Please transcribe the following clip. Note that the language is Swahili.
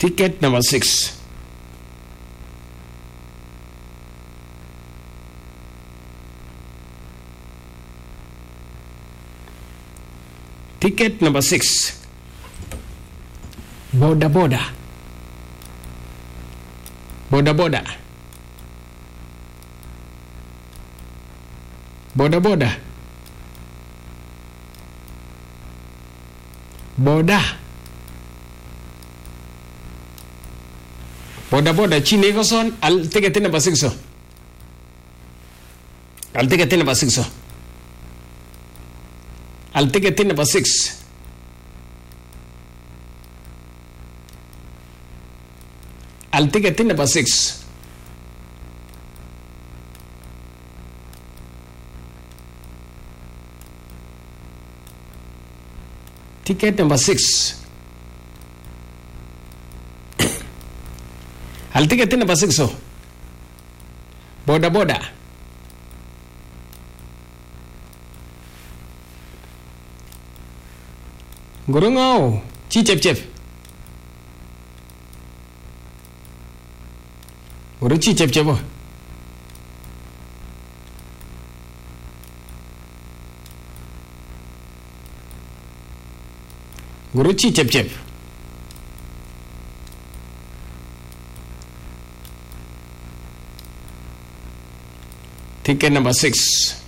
Ticket number 6. Ticket number 6. Boda boda. Boda boda. Boda boda. Boda. Boda boda. Chini ko son. Al ticket number 6. Al ticket number 6. Al ticket number 6. Al ticket number 6. Ticket number 6. Al ticket number 6. Boda boda. Gurungau. Chi chep chep. Guru chi chep chep. Guru chi chep chep. Ticket number 6.